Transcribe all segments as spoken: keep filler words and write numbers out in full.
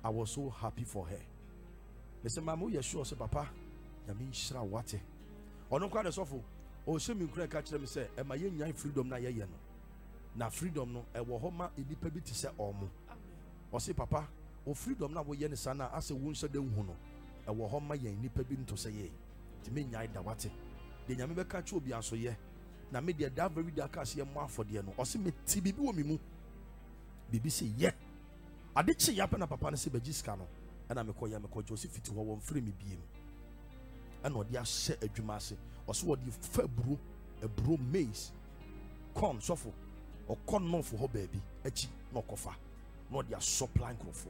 I was so happy for her. They said, Mamu, you sure, say, Papa, Yamin Shra Wate. Or no quite as awful. Or she me catch them say, Am I young freedom na yeno? Na freedom no, a wahoma independent to say omo. Or say, Papa, or freedom na we yen sana as a wound said the uno. A wahoma yen independent to say ye. To me, yai da wate. The Yamiba catch will be answer ye. Na me dear that very dark as ye more for the no. Or see me T B B mu. Bibi say, yeah. I did say, Yapana Papa and say, Bejiscano. And I'm a call Yamako Joseph to one free me beam. And what they are set a jumase. Or so what you fair brew, a brew maize. Corn, shuffle. Or corn no for her baby. Echi, no cofa. Not their supplying for.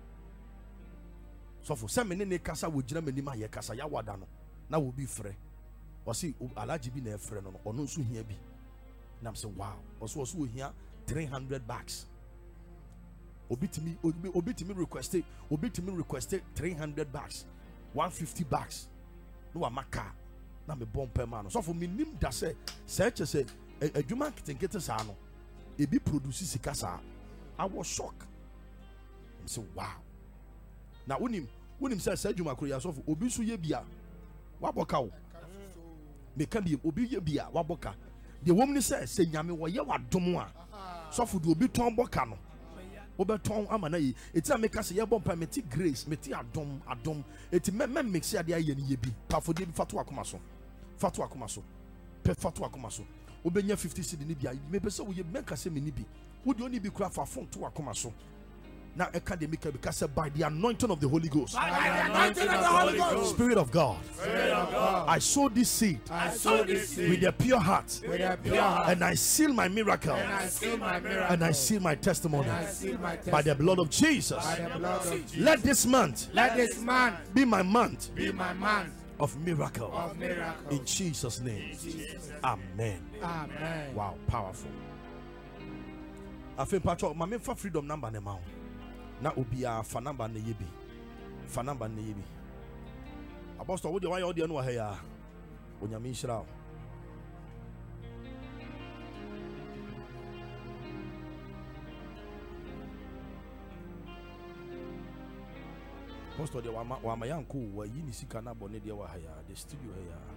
So for some many casa with Germany, my casa yawadano. Now will be free. Or see, Alaji be a friend or no so here be. And I'm saying, wow. Also, also here, three hundred bucks. Obi to me, Obi to me requested, Obi to me requested three hundred bucks, one fifty bucks. No, I'm a car. Now me bomb per man. So for me, nim that say, such as a a human can get a sano. It be produces a casa. I was shocked. I said, wow. Now, when him, when him said, said you, my career, so Obi su ye bia, waboka. Me can be Obi ye bia, waboka. The woman says, say, Yami, wa ye wa domoa. So for the Obi Tom Bocano. Oberton amana eti ameka se yebon pa meti grace meti adom adom eti mem mix ya de aye ne yebi pa fo de bi fatu akoma so fatu akoma so pe fatu akoma so obenya fifty cedi ni bia me be se wo ye menka se me ni bi wo de oni bi kura fa fon to akoma so na academic because by the anointing of the Holy Ghost, by the anointing of the Holy Ghost, Spirit of God, Spirit of God, I sow this seed, I sow this seed with a pure heart, with a pure heart, and I seal my miracle, and I seal my miracle, and I seal my testimony, and I seal my testimony by the blood of Jesus. By the blood of Jesus. Let this month, let this month be my month, be my month of miracle, of miracle. In Jesus' name, In Jesus. Amen. Amen. Wow, powerful. I feel patrol. My main for freedom number now. Na obia fa number na yebi fa number na yebi apostle wo de why audio no ha ya onyame nhira apostle de wa wa mayanko wa yi ni sika na bone de wa ha ya the studio ha ya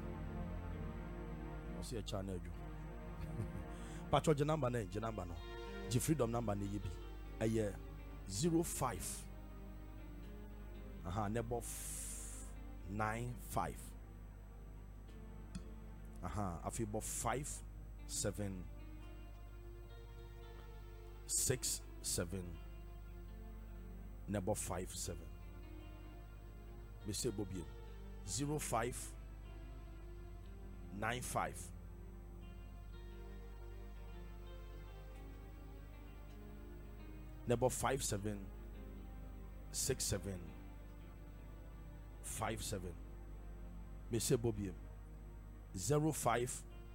o se channel ju patrol je number na je number no je freedom number na yebi aye zero five uh-huh nebo f- nine five uh-huh afi bo five seven six seven nebo five seven me say bobie zero five nine five Number five seven six seven five seven. Monsieur Bobby zero five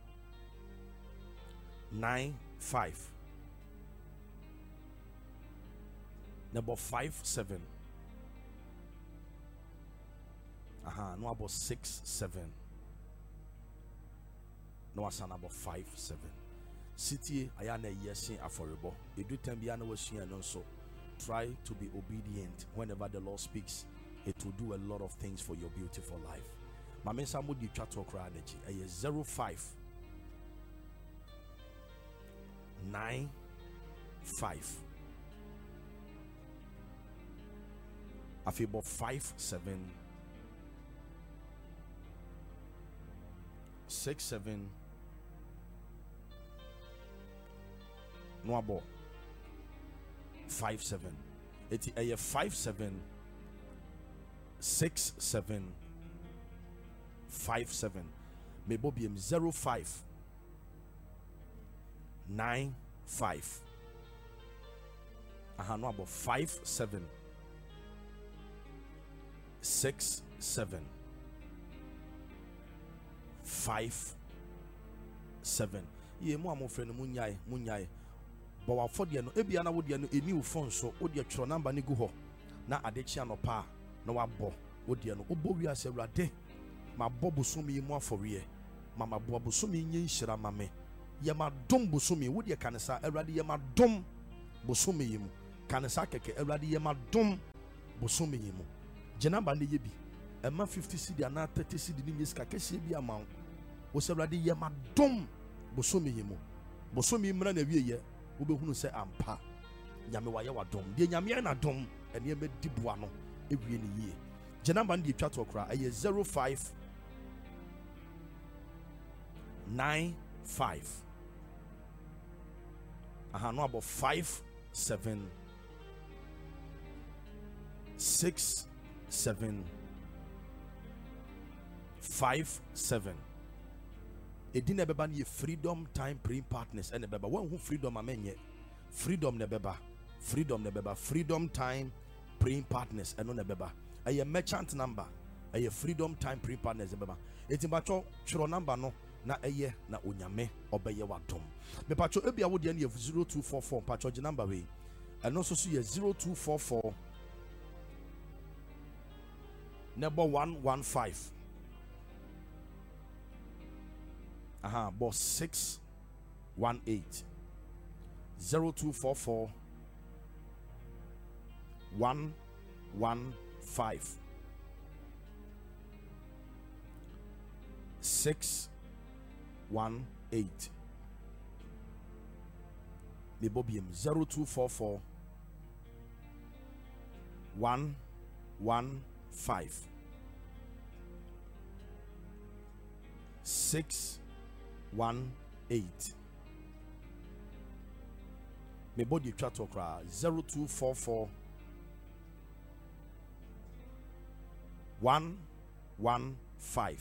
nine five. Number five seven. Aha, no about six seven. No asan about five seven. City ayana yesin affordable. Edu tembiana was and also try to be obedient whenever the Lord speaks. It will do a lot of things for your beautiful life. My men samudi chat talk energy. A zero five nine five. I feel about five seven six seven. No about five seven. It's a five seven six seven five seven. Maybe be zero five nine five. Aha, no about five seven six seven five seven. Ye mo amo friend munyai munyai. But wa for the no ebia na wo de no eni wo phone so wo de tro number ni gu ho na adechi anopa na wa bo wo de no obo wi ase urade ma bo bosomi mu aforiye mama bo bosomi nye nhira mame ye ma dom bosomi wo de kanesa urade ye ma dom bosomi mu kanesa keke urade ye ma dom bosome yi mu gye number ne ye bi ɛma fifty cedi ana thirty cedi ni miska kɛseɛ bi ama wo sɛbrade yɛ ma dom bosome yi mu bosome mmra na wie yɛ wo behunu sɛ ampa nyame wa yɛ wa dom de nyame yɛ na dom ɛne ɛmɛ di boa no ewie ne yie gye number ne de twa to kra ɛyɛ zero five nine five aha no about five seven six seven five seven. Edina beba ni Freedom Time Praying Partners and beba one who freedom amenye freedom ne beba freedom ne beba Freedom Time Praying Partners and on beba a merchant number a Freedom Time Praying Partners beba etimbacho chro number no na eye na onyame obeye wadom me pacho ebia wo de na zero two four four pacho je number we and also so ye zero two four four number one one five aha boss six one eight zero two four four one one five six one eight. Me bobium zero two four four one one five six one eight. Me body chat okra zero two four four one one five.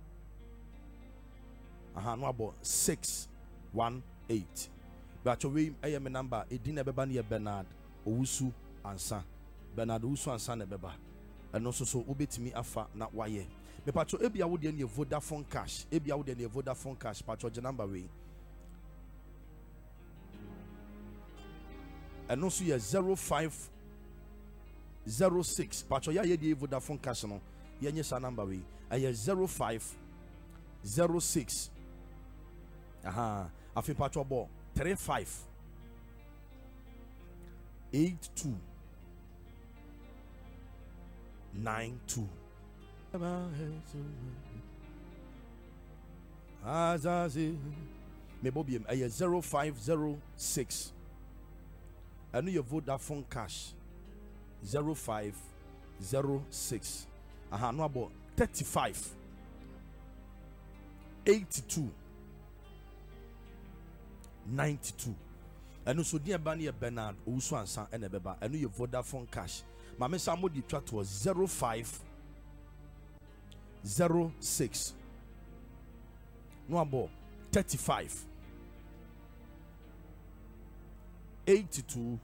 Aha no about six one eight. But we I am a number edina beba near Bernard Owusu ansa Bernard Owusu ansa ne beba and also so obetimi afa na waye me patcho ebia wo de ne Vodafone cash ebia wo de ne Vodafone cash patcho je number we and also ye zero five zero six patcho ya ye de Vodafone cash no ye nye sa number we aye zero five zero six. Aha, afi patcho bo three five eight two nine two. Azazi me bobium aye zero five zero six. I know your Vodafone cash zero five zero six. Aha, no about thirty five eighty two ninety-two. And also dear Bani Bernard Owusu ansa and beba. I know your Vodafone cash. Mama Samu di track was zero five zero six. No about thirty five eighty two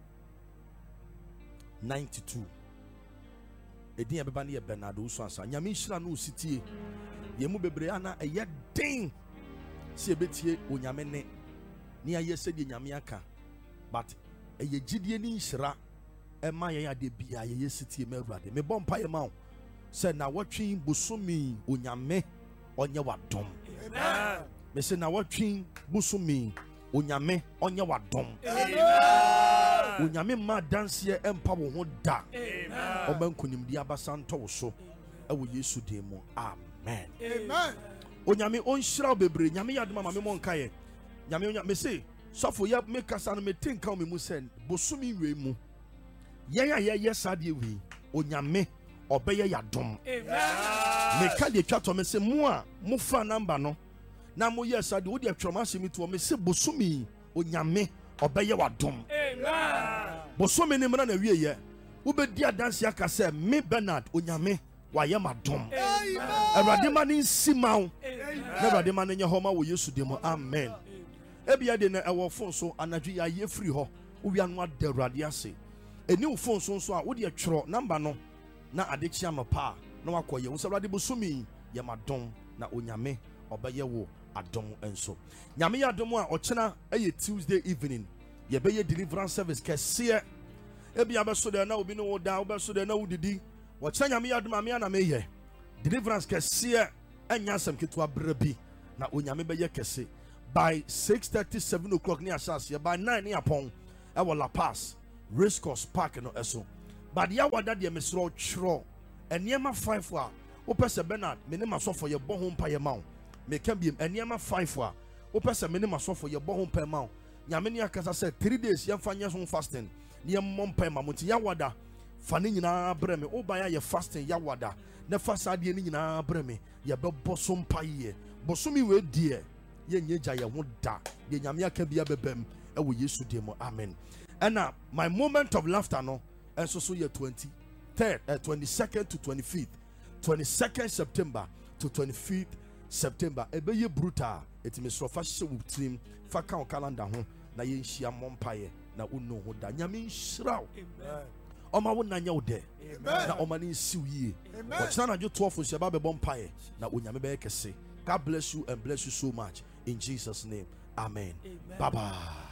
ninety two. A dear Bani Bernard Owusu ansa. Nyamishra no city. Yemu bebre ana a yet ding. See a bit here unyamene. Ni aye said nyame aka but eye gidie ni nhira e ma ye ade bia ye city me awurade me bom pa ye ma say na watwin busumi onyame onye wadom amen me say na watwin busumi onyame onye wadom amen onyame ma dance ye empa wo ho da amen obankunim di abasanto wo so e wo Yesu dem mo amen amen onyame onhyira bebre nyame yadoma ma me monka ye nyame onya me say sofo ya make kasa no me think how me mu send bosumi we mu ye ya ye ye sade we onyame obeye yadom amen me ka de twa to me say mu a mu fa number no na mo ye sade wo de twoma asemi to me say bosumi onyame obeye wadom amen bosumi ni mra na wie ye wo be di adanse aka say me Bernard onyame wa ye madom amen awurade ma ni nsimaw na awurade ma ni nye homa wo Yesu dem amen. Ebia de na ewo phone so anadwe ya ye free ho wo wia no ade awurade ase eni wo phone so so a wo de twro number no na ade chia no pa na wakoye wo awurade bosumi ye madom na onyame obeye wo adom enso nyame ya adom a ochena eye Tuesday evening ye be ye deliverance service kese ebia be so de na obi no wo da wo be so de na wo didi wo chena nyame ya adom ame na me ye deliverance kese anya sam keto abra bi na onyame be ye kese by six thirty, seven o'clock near Sasia, by nine near Pong, I will La Paz, Race Course Park, no eso. but yawada de mesro chro eniema five a wopɛ sɛ Bernard me ne masɔfo yɛ bɔ ho mpa yɛ ma wo meka biem eniema five a wopɛ sɛ me ne masɔfo yɛ bɔ ho mpa ma wo nyame ne akasa sɛ three days yɛmfa nyɛ so fasting ne yɛmmɔ mpa ma mo nti yawada fa ne nyinaa brɛ me woba yɛ fasting yawada ne fa saa deɛ ne nyinaa brɛ me yɛbɛbɔ so mpa yɛ bosomi we deɛ yɛnyɛ gya yɛ ho da deɛ nyame aka bia bɛbɛm ɛwɔ Yesu deɛ mu amen ɛna my moment of laughter no ɛnso so yɛ twenty-third uh, twenty-second to twenty-fifth twenty-second September to twenty-fifth September ɛbɛyɛ brutal ɛtumi soro fa hyɛ wo tirim fa ka wo calendar ho na yɛnhyia mmɔ mpaeɛ na wonno ho da nyame nhyira wo ɔma wo nanya wo dɛ na ɔma ne nsiw yie ɔkyena na dwo twelve nhyia ba bɛbɔ mpaeɛ na onyame bɛyɛ kɛse. God bless you and bless you so much in Jesus name amen, amen. Bye bye.